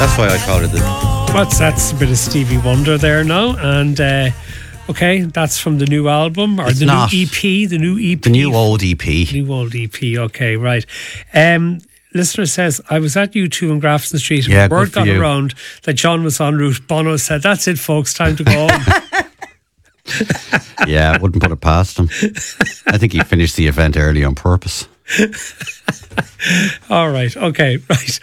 That's why I called it the... That's a bit of Stevie Wonder there now. And okay, that's from the new album, or It's not. new EP, the new EP. The new old EP. New old EP, okay, right. Listener says, I was at U2 in Grafton Street and Yeah, word good for got you. around that John was en route. Bono said, that's it folks, time to go home. Yeah, I wouldn't put it past him. I think he finished the event early on purpose. All right, okay, right.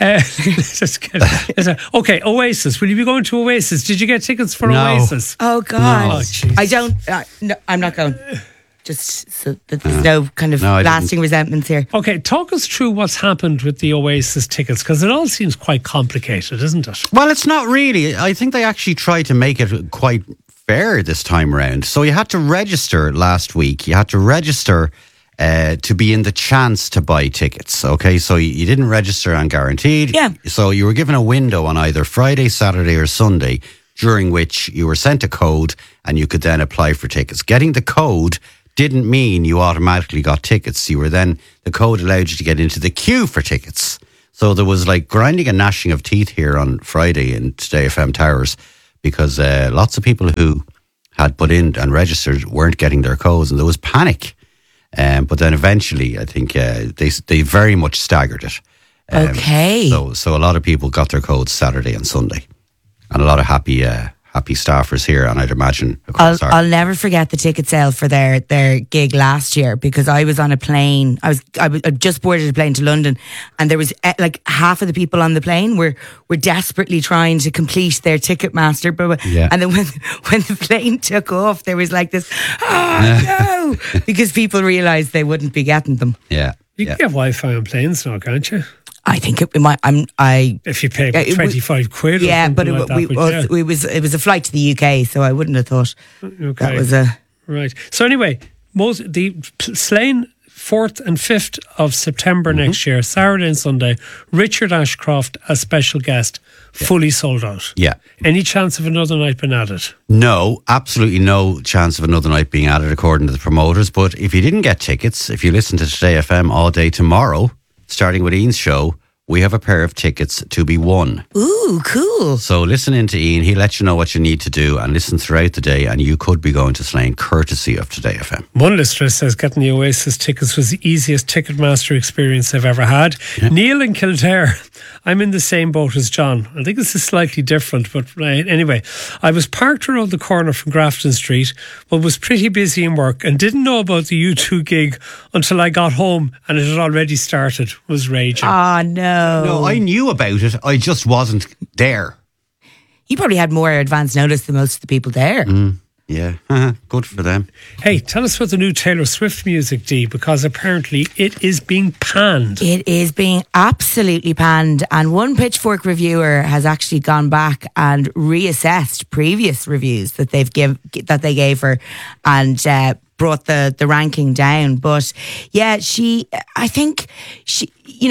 Okay, Oasis. Will you be going to Oasis? Did you get tickets for No. Oasis? Oh God, No. Oh, jeez. I don't. No, I'm not going. Just so that there's no kind of No, I lasting resentments here. Okay, talk us through what's happened with the Oasis tickets, because it all seems quite complicated, isn't it? Well, it's not really. I think they actually tried to make it quite fair this time around. So you had to register last week. You had to register to be in the chance to buy tickets. Okay, so you didn't register on guaranteed. Yeah. So you were given a window on either Friday, Saturday or Sunday, during which you were sent a code and you could then apply for tickets. Getting the code didn't mean you automatically got tickets. The code allowed you to get into the queue for tickets. So there was like grinding and gnashing of teeth here on Friday in Today FM Towers, because lots of people who had put in and registered weren't getting their codes, and there was panic. But then eventually, I think they very much staggered it. Okay. So a lot of people got their codes Saturday and Sunday, and a lot of happy staffers here, and I'd imagine I'll never forget the ticket sale for their gig last year, because I was on a plane. I just boarded a plane to London, and there was like half of the people on the plane were desperately trying to complete their Ticketmaster. Yeah. And then when the plane took off, there was like this, no, because people realised they wouldn't be getting them. Yeah. You can get Wi-Fi on planes now, can't you? I think it might. If you pay about 25 quid or yeah, something but like that. it was a flight to the UK, so I wouldn't have thought that was a... Right. So anyway, the Slane 4th and 5th of September next year, Saturday and Sunday, Richard Ashcroft as special guest, fully sold out. Yeah. Any chance of another night being added? No, absolutely no chance of another night being added, according to the promoters. But if you didn't get tickets, if you listen to Today FM all day tomorrow, starting with Ian's show, we have a pair of tickets to be won. Ooh, cool. So listen in to Ian. He'll let you know what you need to do, and listen throughout the day, and you could be going to Slane courtesy of Today FM. One listener says getting the Oasis tickets was the easiest Ticketmaster experience I've ever had. Yeah. Neil in Kildare, I'm in the same boat as John. I think this is slightly different, but anyway, I was parked around the corner from Grafton Street, but was pretty busy in work and didn't know about the U2 gig until I got home and it had already started. Was raging. Ah, no. No, I knew about it. I just wasn't there. You probably had more advance notice than most of the people there. Yeah, good for them. Hey, tell us about the new Taylor Swift music, Dee, because apparently it is being panned. It is being absolutely panned, and one Pitchfork reviewer has actually gone back and reassessed previous reviews that they gave her, and brought the ranking down. But yeah, I think she,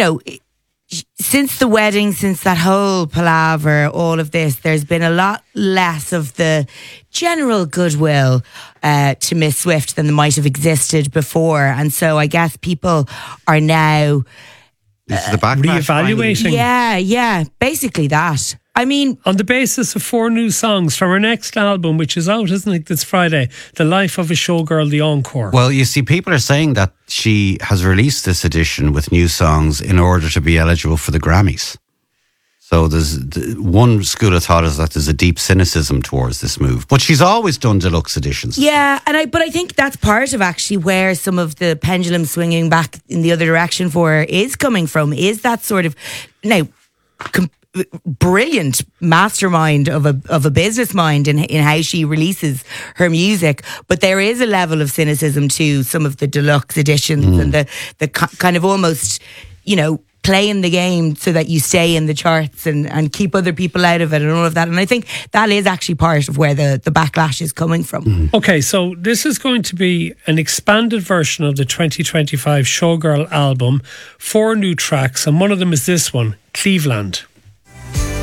since the wedding, since that whole palaver, all of this, there's been a lot less of the general goodwill to Miss Swift than there might have existed before. And so I guess people are now This is the backlash. reevaluating. Yeah, basically that. I mean, on the basis of 4 new songs from her next album, which is out, isn't it, this Friday, The Life of a Showgirl, The Encore. Well, you see, people are saying that she has released this edition with new songs in order to be eligible for the Grammys. So there's one school of thought is that there's a deep cynicism towards this move. But she's always done deluxe editions. yeah, but I think that's part of actually where some of the pendulum swinging back in the other direction for her is coming from, is that sort of, brilliant mastermind of a business mind in how she releases her music, but there is a level of cynicism to some of the deluxe editions and the kind of almost, playing the game so that you stay in the charts and keep other people out of it and all of that. And I think that is actually part of where the backlash is coming from. Okay, so this is going to be an expanded version of the 2025 Showgirl album, 4 new tracks, and one of them is this one, Cleveland.